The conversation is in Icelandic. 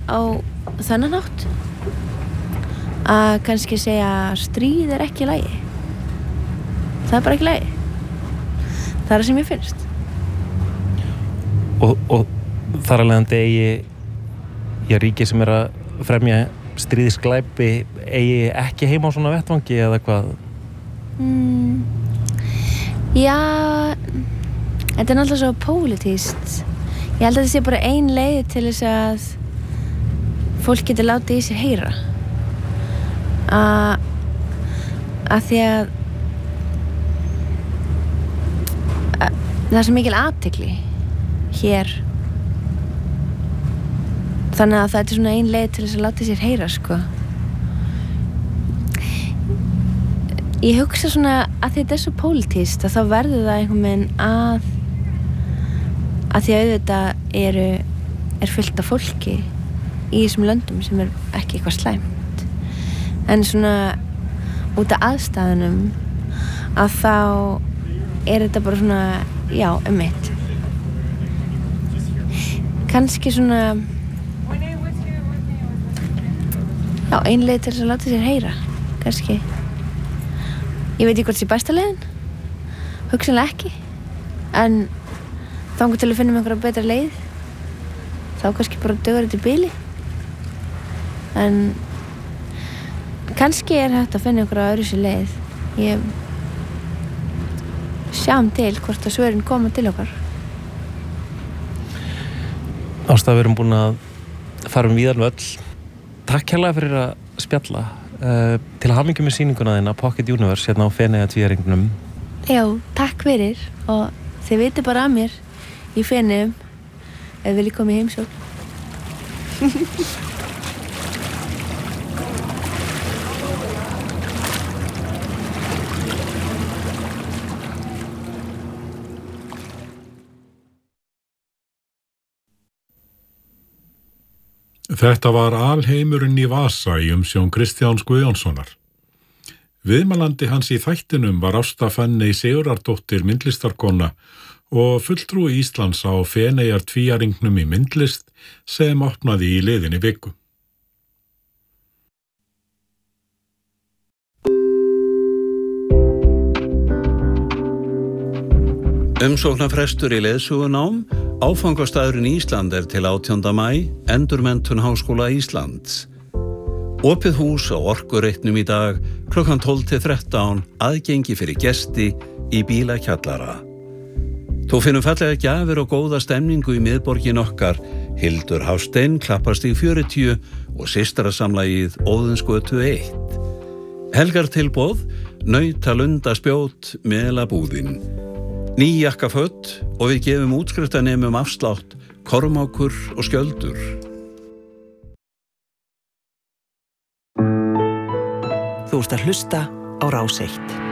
á þennan hátt að kannski segja að stríð ekki í lagi. Það bara ekki í lagi. Það það sem ég finnst. Og þar alveg eigi ríki sem að fremja stríðisglæpi eigi ekki heima á svona vettvangi eða hvað? Já, þetta náttúrulega svo pólitískt. Ég held að þetta sé bara ein leið til þess að fólk getur látið í sér heyra. Að því að það er svo mikil athygli hér. Þannig að það er svona ein leið til þess að láta í sér heyra, sko. Ég hugsa svona að þetta er svo pólitískt að þá verður það einhvern veginn að því að auðvitað er fullt af fólki í þessum löndum sem ekki eitthvað slæmt. En svona út af aðstæðunum að þá þetta bara svona, já, einmitt. Kannski svona, já, ein leið til þess að láta sér heyra, kannski. Ég veit ekki hvort það sé besta leiðin, hugsanlega ekki, en þangað til að finna einhverja betra leið, þá kannski bara dugar þetta í bili. En kannski hægt að finna einhverja öðruvísi leið. Ég sjáum til hvort að svörin koma til okkar. Ásta, við erum búin að fara víðan völl. Takk hérlega fyrir að spjalla. Til hamingju með sýninguna þína Pocket Universe hérna á Feneyjatvíæringnum. Já, takk fyrir og þið vitið bara að mér í Feneyjum ef viljið koma í heimsókn. Þetta var Alheimurinn í vasa í umsjón Kristjáns Guðjónssonar. Viðmælandi hans í þættinum var Ásta Fanney Sigurðardóttir myndlistarkona og fulltrúi Íslands á Feneyjatvíæringnum í myndlist sem opnaði í liðinni viku. Umsóknarfrestur í leiðsögunám, áfangastaðurinn Ísland til 18. maí, Endurmenntun Háskóla Íslands. Opið hús á Orkureitnum í dag, klukkan 12-13, aðgengi fyrir gesti í bílakjallara. Þú finnum fallega gjafir og góða stemningu í miðborgin okkar, Hildur Hafstein, Klapparstíg 40 og systrasamlagið Óðinsgötu 1. Helgartilboð, nautalunda spjót, melabúðin. Ný jakkaföt og við gefum útskriftarnemum afslátt, Kormákur og Skjöldur. Þú ert að hlusta á Rás 1.